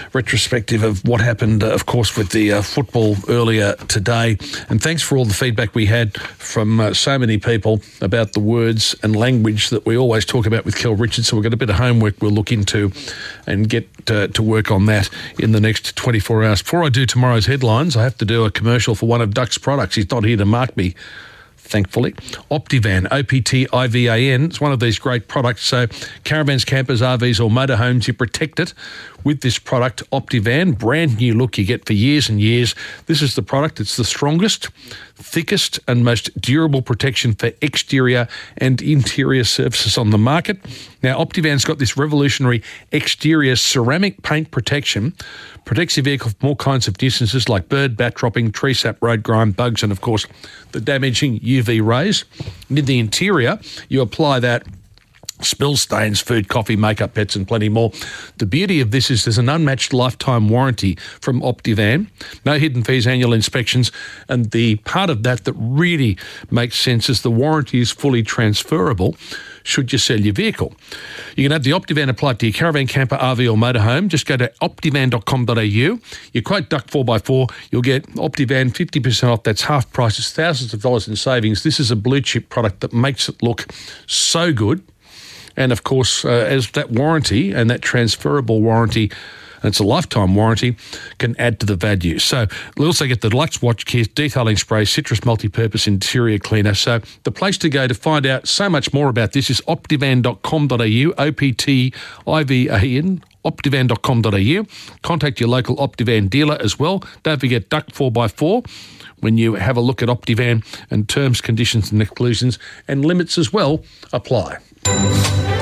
retrospective of what happened, of course, with the football earlier today. And thanks for all the feedback we had from so many people about the words and language that we always talk about with Kel Richards. So we've got a bit of homework we'll look into and get to work on that in the next 24 hours. Before I do tomorrow's headlines, I have to do a commercial for one of Duck's products. He's not here to mark me, thankfully. Optivan, Optivan. It's one of these great products. So caravans, campers, RVs or motorhomes, you protect it with this product, Optivan. Brand new look you get for years and years. This is the product. It's the strongest, thickest and most durable protection for exterior and interior surfaces on the market. Now, Optivan's got this revolutionary exterior ceramic paint protection. Protects your vehicle from all kinds of nuisances like bird, bat dropping, tree sap, road grime, bugs and, of course, the damaging UV rays. And in the interior, you apply that spill stains, food, coffee, makeup, pets and plenty more. The beauty of this is there's an unmatched lifetime warranty from Optivan. No hidden fees, annual inspections. And the part of that really makes sense is the warranty is fully transferable should you sell your vehicle. You can have the Optivan applied to your caravan, camper, RV or motorhome. Just go to optivan.com.au. You quote Duck 4x4, you'll get Optivan 50% off. That's half price. It's thousands of dollars in savings. This is a blue chip product that makes it look so good. And, of course, as that warranty and that transferable warranty, and it's a lifetime warranty, can add to the value. So you'll also get the Deluxe Watch Kit, detailing spray, citrus multi-purpose interior cleaner. So the place to go to find out so much more about this is optivan.com.au, Optivan, optivan.com.au. Contact your local Optivan dealer as well. Don't forget Duck 4x4 when you have a look at Optivan, and terms, conditions and exclusions and limits as well apply.